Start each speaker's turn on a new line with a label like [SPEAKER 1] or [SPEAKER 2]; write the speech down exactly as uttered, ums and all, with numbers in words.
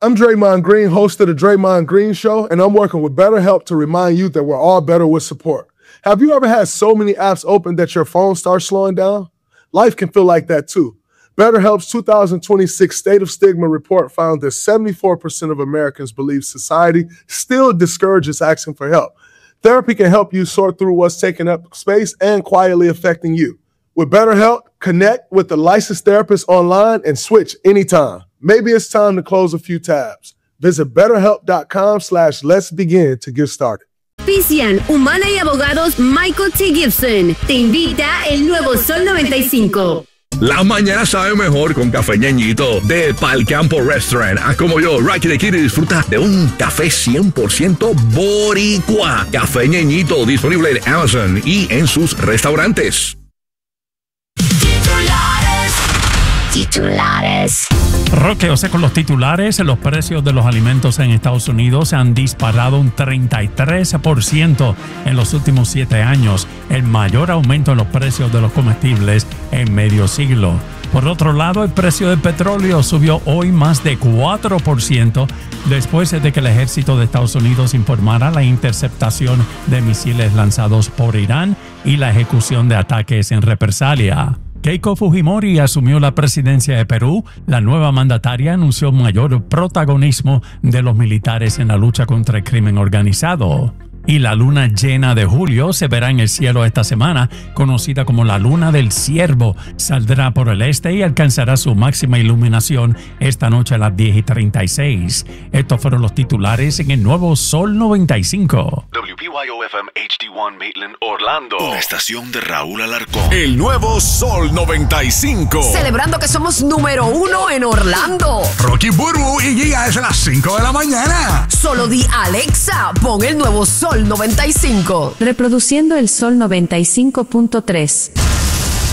[SPEAKER 1] I'm Draymond Green, host of the Draymond Green Show, and I'm working with BetterHelp to remind you that we're all better with support. Have you ever had so many apps open that your phone starts slowing down? Life can feel like that too. BetterHelp's two thousand twenty-six State of Stigma report found that seventy-four percent of Americans believe society still discourages asking for help. Therapy can help you sort through what's taking up space and quietly affecting you. With BetterHelp, connect with a licensed therapist online and switch anytime. Maybe it's time to close a few tabs. Visit betterhelp.com slash let's begin to get started.
[SPEAKER 2] Pisian, Humana y Abogados Michael T. Gibson te invita el nuevo Sol noventa y cinco.
[SPEAKER 3] La mañana sabe mejor con café ñeñito de Pal Campo Restaurant. Ah, como yo, Rocky de Kid, disfruta de un café cien por ciento boricua. Café ñeñito disponible en Amazon y en sus restaurantes.
[SPEAKER 4] Titulares. Roque, o sea, con los titulares, los precios de los alimentos en Estados Unidos se han disparado un treinta y tres por ciento en los últimos siete años, el mayor aumento en los precios de los comestibles en medio siglo. Por otro lado, el precio del petróleo subió hoy más de cuatro por ciento después de que el ejército de Estados Unidos informara la interceptación de misiles lanzados por Irán y la ejecución de ataques en represalia. Keiko Fujimori asumió la presidencia de Perú. La nueva mandataria anunció mayor protagonismo de los militares en la lucha contra el crimen organizado. Y la luna llena de julio se verá en el cielo esta semana, conocida como la luna del ciervo. Saldrá por el este y alcanzará su máxima iluminación esta noche a las diez y treinta y seis. Estos fueron los titulares en el nuevo Sol noventa y cinco.
[SPEAKER 5] W P Y O F M H D uno Maitland, Orlando.
[SPEAKER 6] Una estación de Raúl Alarcón.
[SPEAKER 5] El nuevo Sol noventa y cinco.
[SPEAKER 7] Celebrando que somos número uno en Orlando.
[SPEAKER 5] Rocky Burbu y Giga es a las cinco de la mañana.
[SPEAKER 7] Solo di Alexa, pon el nuevo Sol noventa y cinco.
[SPEAKER 8] Reproduciendo el Sol noventa y cinco punto tres.